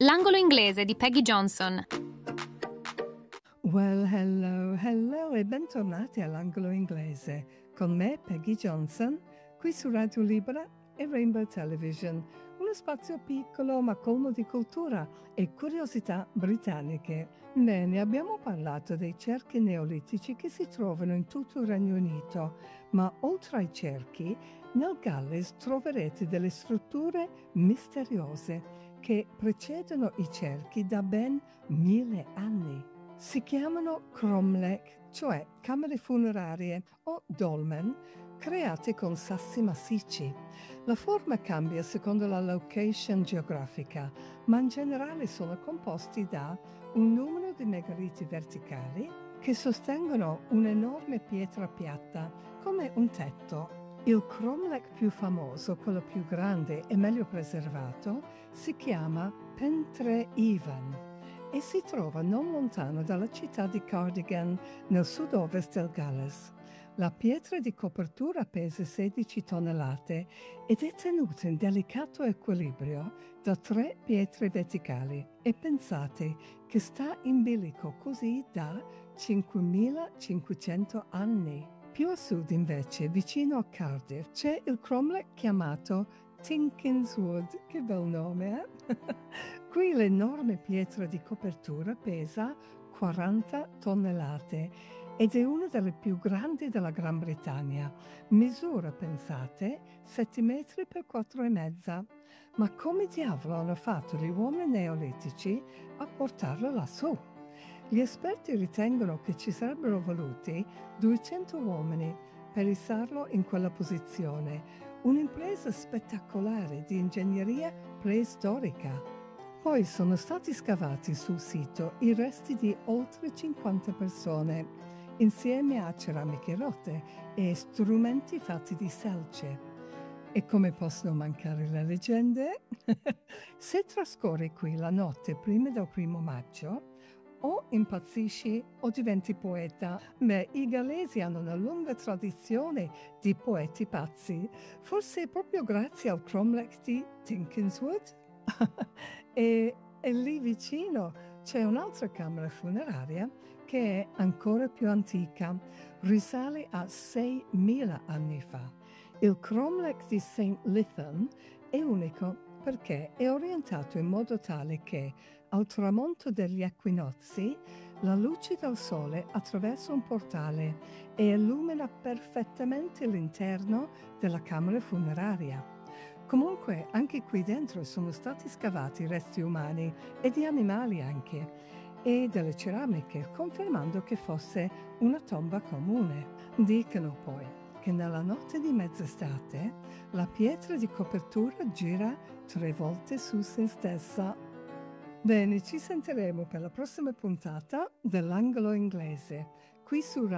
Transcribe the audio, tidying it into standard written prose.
L'angolo inglese di Peggy Johnson. Well, hello e bentornati all'angolo inglese con me, Peggy Johnson, qui su Radio Libera e Rainbow Television, uno spazio piccolo ma colmo di cultura e curiosità britanniche. Bene, abbiamo parlato dei cerchi neolitici che si trovano in tutto il Regno Unito, ma oltre ai cerchi, nel Galles troverete delle strutture misteriose che precedono i cerchi da ben 1000 anni. Si chiamano cromlech, cioè camere funerarie, o dolmen, create con sassi massicci. La forma cambia secondo la location geografica, ma in generale sono composti da un numero di megaliti verticali che sostengono un'enorme pietra piatta, come un tetto. Il cromlech più famoso, quello più grande e meglio preservato, si chiama Pentre Ivan e si trova non lontano dalla città di Cardigan, nel sud-ovest del Galles. La pietra di copertura pesa 16 tonnellate ed è tenuta in delicato equilibrio da 3 pietre verticali e pensate che sta in bilico così da 5500 anni. Più a sud invece, vicino a Cardiff, c'è il cromlech chiamato Tinkinswood, che bel nome, eh? Qui l'enorme pietra di copertura pesa 40 tonnellate ed è una delle più grandi della Gran Bretagna. Misura, pensate, 7 metri per 4,5. Ma come diavolo hanno fatto gli uomini neolitici a portarlo lassù? Gli esperti ritengono che ci sarebbero voluti 200 uomini per issarlo in quella posizione, un'impresa spettacolare di ingegneria preistorica. Poi sono stati scavati sul sito i resti di oltre 50 persone, insieme a ceramiche rotte e strumenti fatti di selce. E come possono mancare le leggende? Se trascorri qui la notte prima del 1° maggio, o impazzisci o diventi poeta. Beh, i gallesi hanno una lunga tradizione di poeti pazzi, forse proprio grazie al cromlech di Tinkinswood. e lì vicino c'è un'altra camera funeraria che è ancora più antica, risale a 6.000 anni fa. Il cromlech di St. Lytham è unico perché è orientato in modo tale che al tramonto degli equinozi la luce del sole attraversa un portale e illumina perfettamente l'interno della camera funeraria. Comunque anche qui dentro sono stati scavati resti umani e di animali anche e delle ceramiche, confermando che fosse una tomba comune. Dicono poi che nella notte di mezz'estate la pietra di copertura gira 3 volte su se stessa. Bene, ci sentiremo per la prossima puntata dell'angolo inglese, qui su